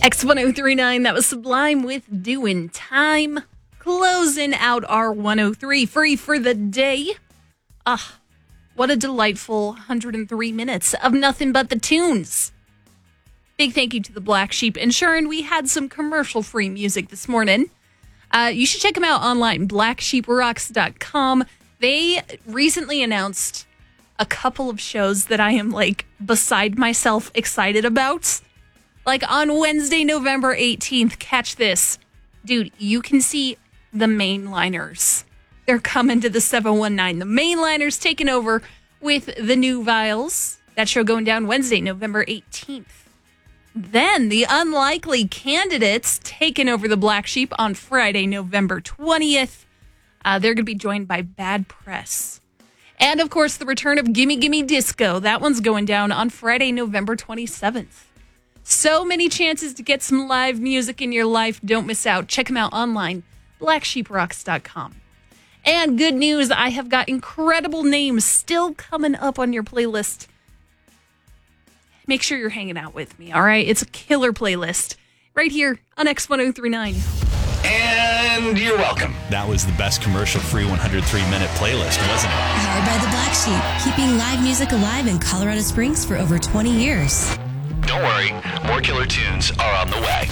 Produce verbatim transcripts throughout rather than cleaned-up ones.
X one oh three point nine, that was Sublime with Doing Time. Closing out our one oh three free for the day. Ah, what a delightful one hundred three minutes of nothing but the tunes. Big thank you to the Black Sheep ensuring we had some commercial-free music this morning. Uh, you should check them out online, black sheep rocks dot com. They recently announced a couple of shows that I am, like, beside myself excited about. Like, on Wednesday, November eighteenth, catch this. Dude, you can see the mainliners. They're coming to the seven one nine. The mainliners taking over with the New Vials. That show going down Wednesday, November eighteenth. Then the Unlikely Candidates taking over the Black Sheep on Friday, November twentieth. Uh, they're going to be joined by Bad Press. And, of course, the return of Gimme Gimme Disco. That one's going down on Friday, November twenty-seventh. So many chances to get some live music in your life. Don't miss out. Check them out online, black sheep rocks dot com. And good news, I have got incredible names still coming up on your playlist. Make sure you're hanging out with me, all right? It's a killer playlist right here on X one oh three point nine. And you're welcome. That was the best commercial-free one hundred three minute playlist, wasn't it? Powered by the Black Sheep, keeping live music alive in Colorado Springs for over twenty years. Don't worry, more killer tunes are on the way.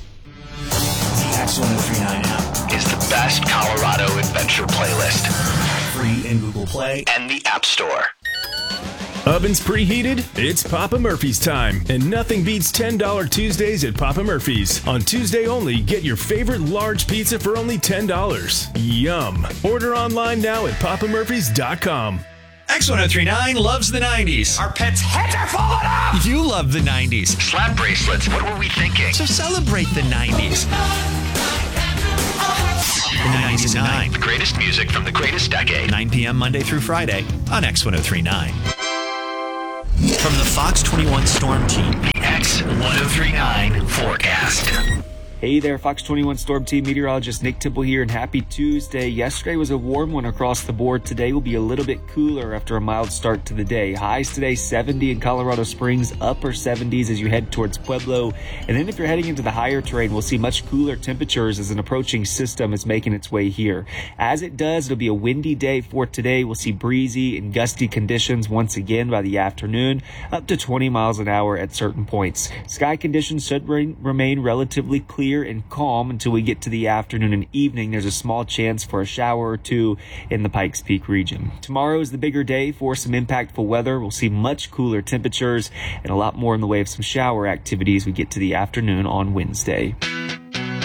The X one oh three point nine app is the best Colorado adventure playlist. Free in Google Play and the App Store. Ovens preheated? It's Papa Murphy's time, and nothing beats ten dollars Tuesdays at Papa Murphy's. On Tuesday only, get your favorite large pizza for only ten dollars. Yum! Order online now at papa murphys dot com. X one oh three point nine loves the nineties. Our pets' heads are falling off! You love the nineties. Slap bracelets, what were we thinking? So celebrate the nineties. In the nineties and nine. The greatest music from the greatest decade. nine p.m. Monday through Friday on X one oh three point nine. From the Fox twenty-one Storm Team, the X one oh three point nine forecast. Hey there, Fox twenty-one Storm Team meteorologist Nick Temple here, and happy Tuesday. Yesterday was a warm one across the board. Today will be a little bit cooler after a mild start to the day. Highs today seventy in Colorado Springs, upper seventies as you head towards Pueblo. And then if you're heading into the higher terrain, we'll see much cooler temperatures as an approaching system is making its way here. As it does, it'll be a windy day for today. We'll see breezy and gusty conditions once again by the afternoon, up to twenty miles an hour at certain points. Sky conditions should re- remain relatively clear and calm until we get to the afternoon and evening. There's a small chance for a shower or two in the Pikes Peak region. Tomorrow is the bigger day for some impactful weather. We'll see much cooler temperatures and a lot more in the way of some shower activity as we get to the afternoon on Wednesday.